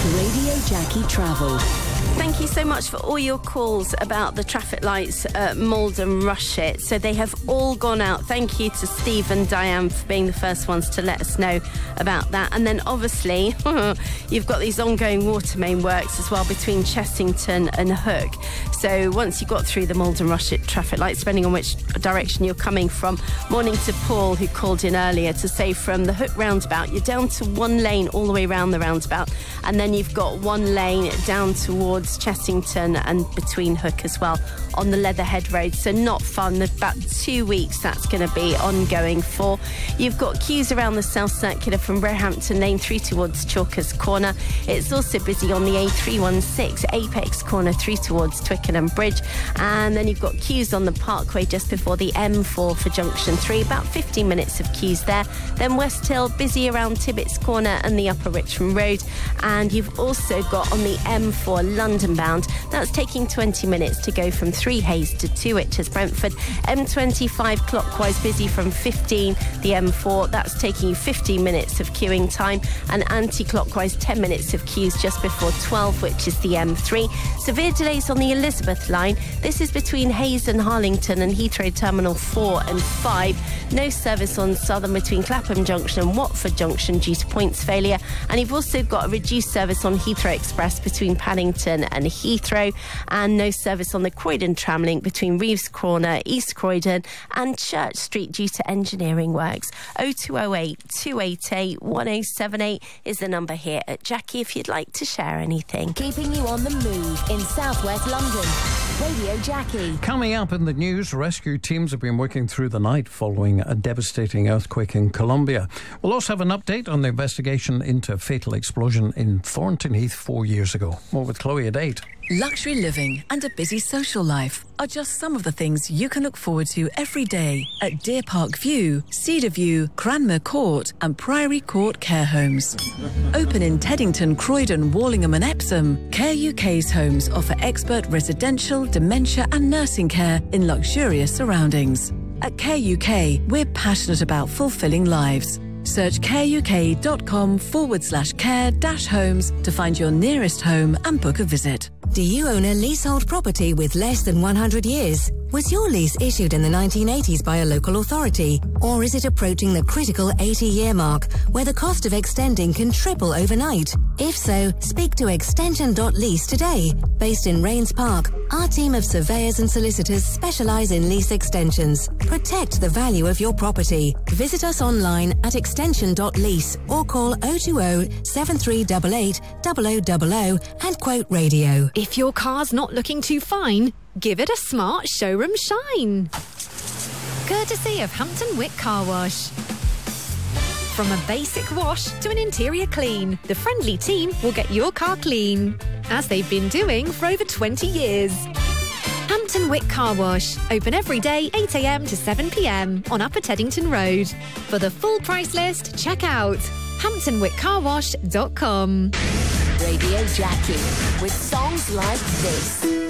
Radio Jackie Travel. Thank you so much for all your calls about the traffic lights at Malden Rushet. So they have all gone out. Thank you to Steve and Diane for being the first ones to let us know about that. And then obviously you've got these ongoing water main works as well between Chessington and Hook. So once you got through the Malden Rushet traffic lights, depending on which direction you're coming from, morning to Paul, who called in earlier to say from the Hook roundabout, you're down to one lane all the way around the roundabout. And then you've got one lane down towards Chessington and between Hook as well on the Leatherhead Road. So not fun. About 2 weeks that's going to be ongoing for. You've got queues around the South Circular from Roehampton Lane through towards Chalkers Corner. It's also busy on the A316 Apex Corner through towards Twickenham Bridge. And then you've got queues on the Parkway just before the M4 for Junction 3. About 15 minutes of queues there. Then West Hill busy around Tibbets Corner and the Upper Richmond Road. And you've also got on the M4 London bound, that's taking 20 minutes to go from 3 Hayes to 2 Brentford. M25 clockwise busy from 15, the M4, that's taking you 15 minutes of queuing time, and anti-clockwise 10 minutes of queues just before 12, which is the M3. Severe delays on the Elizabeth line. This is between Hayes and Harlington and Heathrow Terminal 4 and 5. No service on Southern between Clapham Junction and Watford Junction due to points failure. And you've also got a reduced service on Heathrow Express between Paddington and Heathrow, and no service on the Croydon tram link between Reeves Corner, East Croydon and Church Street due to engineering works. 0208 288 1078 is the number here at Jackie if you'd like to share anything. Keeping you on the move in southwest London. Radio Jackie. Coming up in the news, rescue teams have been working through the night following a devastating earthquake in Colombia. We'll also have an update on the investigation into a fatal explosion in Thornton Heath 4 years ago. More with Chloe at 8. Luxury living and a busy social life are just some of the things you can look forward to every day at Deer Park View, Cedar View, Cranmer Court and Priory Court Care Homes. Open in Teddington, Croydon, Wallingham and Epsom, Care UK's homes offer expert residential, dementia and nursing care in luxurious surroundings. At Care UK, we're passionate about fulfilling lives. Search careuk.com/care-homes to find your nearest home and book a visit. Do you own a leasehold property with less than 100 years? Was your lease issued in the 1980s by a local authority? Or is it approaching the critical 80-year mark, where the cost of extending can triple overnight? If so, speak to Extension.lease today. Based in Rains Park, our team of surveyors and solicitors specialise in lease extensions. Protect the value of your property. Visit us online at Extension.lease or call 020 7388 0000 and quote radio. If your car's not looking too fine, give it a smart showroom shine. Courtesy of Hampton Wick Car Wash. From a basic wash to an interior clean, the friendly team will get your car clean, as they've been doing for over 20 years. Hampton Wick Car Wash, open every day 8 a.m. to 7 p.m. on Upper Teddington Road. For the full price list, check out hamptonwickcarwash.com. Radio Jackie with songs like this.